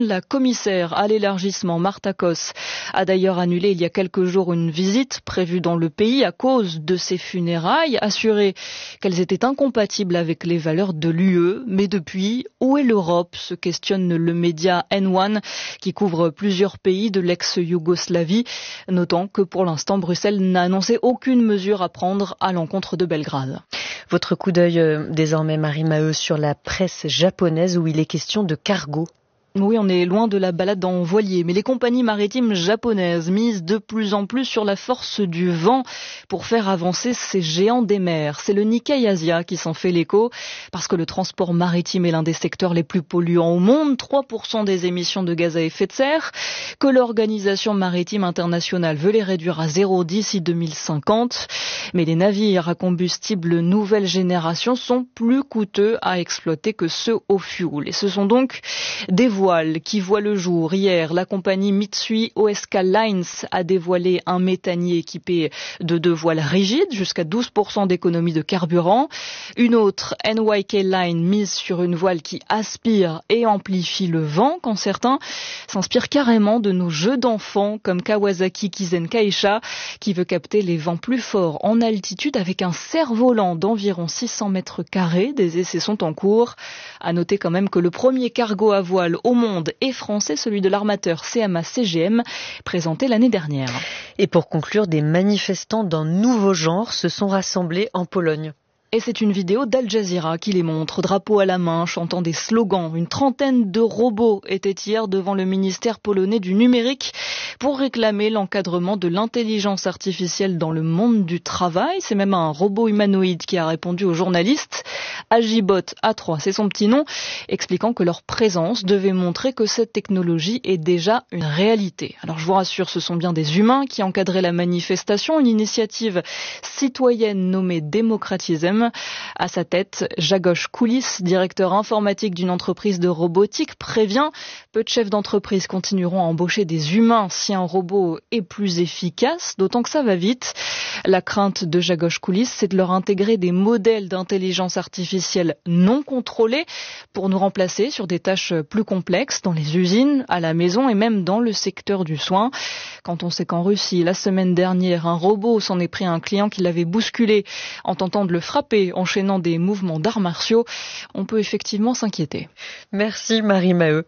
La commissaire à l'élargissement, Marta Kos, a d'ailleurs annulé il y a quelques jours une visite prévue dans le pays à cause de ces funérailles, assurée qu'elles étaient incompatibles avec les valeurs de l'UE. Mais depuis, où est l'Europe, se questionne le média N1 qui couvre plusieurs pays de l'ex-Yougoslavie, notant que pour l'instant Bruxelles n'a annoncé aucune mesure à prendre à l'encontre de Belgrade. Votre coup d'œil désormais, Marie Maheu, sur la presse japonaise où il est question de cargo. Oui, on est loin de la balade en voilier, mais les compagnies maritimes japonaises misent de plus en plus sur la force du vent pour faire avancer ces géants des mers. C'est le Nikkei Asia qui s'en fait l'écho, parce que le transport maritime est l'un des secteurs les plus polluants au monde, 3% des émissions de gaz à effet de serre, que l'Organisation maritime internationale veut les réduire à 0 d'ici 2050. Mais les navires à combustible nouvelle génération sont plus coûteux à exploiter que ceux au fioul. Et ce sont donc des voiles qui voient le jour. Hier, la compagnie Mitsui O.S.K. Lines a dévoilé un méthanier équipé de 2 voiles rigides, jusqu'à 12% d'économie de carburant. Une autre, NYK Line, mise sur une voile qui aspire et amplifie le vent, quand certains s'inspirent carrément de nos jeux d'enfants, comme Kawasaki Kizen Kaisha, qui veut capter les vents plus forts en altitude avec un cerf-volant d'environ 600 mètres carrés. Des essais sont en cours. À noter quand même que le premier cargo à voile au monde est français, celui de l'armateur CMA-CGM, présenté l'année dernière. Et pour conclure, des manifestants d'un nouveau genre se sont rassemblés en Pologne. Et c'est une vidéo d'Al Jazeera qui les montre, drapeau à la main, chantant des slogans. Une trentaine de robots étaient hier devant le ministère polonais du numérique pour réclamer l'encadrement de l'intelligence artificielle dans le monde du travail. C'est même un robot humanoïde qui a répondu aux journalistes. Agibot A3, c'est son petit nom, expliquant que leur présence devait montrer que cette technologie est déjà une réalité. Alors je vous rassure, ce sont bien des humains qui encadraient la manifestation, une initiative citoyenne nommée Démocratism. À sa tête, Jagosh Koulis, directeur informatique d'une entreprise de robotique, prévient « Peu de chefs d'entreprise continueront à embaucher des humains si un robot est plus efficace, d'autant que ça va vite ». La crainte de Jagosh Koulis, c'est de leur intégrer des modèles d'intelligence artificielle non contrôlés pour nous remplacer sur des tâches plus complexes dans les usines, à la maison et même dans le secteur du soin. Quand on sait qu'en Russie, la semaine dernière, un robot s'en est pris à un client qui l'avait bousculé en tentant de le frapper, enchaînant des mouvements d'arts martiaux, on peut effectivement s'inquiéter. Merci Marie Maheu.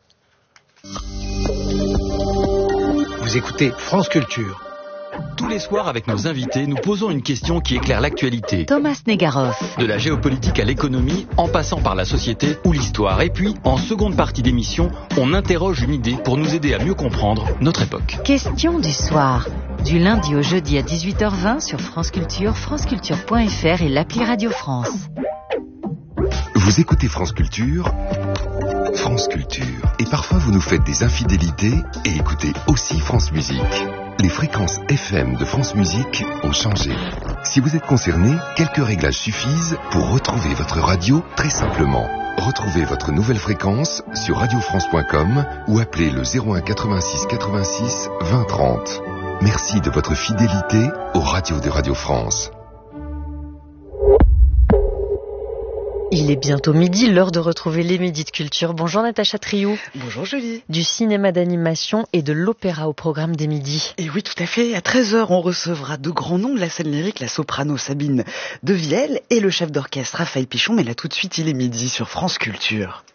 Vous écoutez France Culture. Tous les soirs, avec nos invités, nous posons une question qui éclaire l'actualité. Thomas Negaroff. De la géopolitique à l'économie, en passant par la société ou l'histoire. Et puis, en seconde partie d'émission, on interroge une idée pour nous aider à mieux comprendre notre époque. Question du soir. Du lundi au jeudi à 18h20 sur France Culture, franceculture.fr et l'appli Radio France. Vous écoutez France Culture, France Culture. Et parfois vous nous faites des infidélités et écoutez aussi France Musique. Les fréquences FM de France Musique ont changé. Si vous êtes concerné, quelques réglages suffisent pour retrouver votre radio très simplement. Retrouvez votre nouvelle fréquence sur radiofrance.com ou appelez le 01 86 86 20 30. Merci de votre fidélité aux radios de Radio France. Il est bientôt midi, l'heure de retrouver les Midis de Culture. Bonjour Natacha Triou. Bonjour Julie. Du cinéma d'animation et de l'opéra au programme des midis. Et oui, tout à fait. À 13h, on recevra de grands noms de la scène lyrique, la soprano Sabine Devielle et le chef d'orchestre Raphaël Pichon. Mais là, tout de suite, il est midi sur France Culture.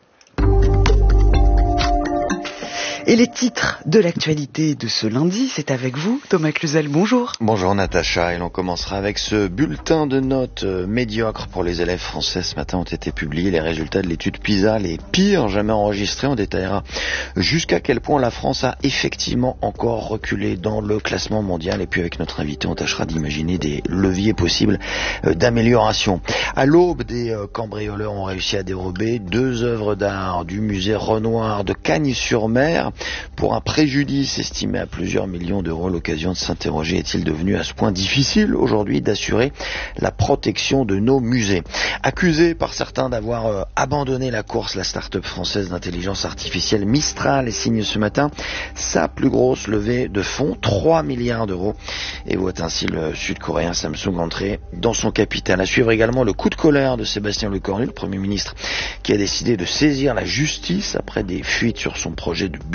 Et les titres de l'actualité de ce lundi, c'est avec vous, Thomas Cluzel, bonjour. Bonjour Natacha, et l'on commencera avec ce bulletin de notes médiocre pour les élèves français. Ce matin ont été publiés les résultats de l'étude PISA, les pires jamais enregistrés. On détaillera jusqu'à quel point la France a effectivement encore reculé dans le classement mondial. Et puis avec notre invité, on tâchera d'imaginer des leviers possibles d'amélioration. À l'aube, des cambrioleurs ont réussi à dérober 2 œuvres d'art du musée Renoir de Cagnes-sur-Mer. Pour un préjudice estimé à plusieurs millions d'euros, l'occasion de s'interroger, est-il devenu à ce point difficile aujourd'hui d'assurer la protection de nos musées? Accusée par certains d'avoir abandonné la course, la start-up française d'intelligence artificielle Mistral signe ce matin sa plus grosse levée de fonds, 3 milliards d'euros, et voit ainsi le sud-coréen Samsung entrer dans son capital. À suivre également le coup de colère de Sébastien Lecornu, le Premier ministre, qui a décidé de saisir la justice après des fuites sur son projet de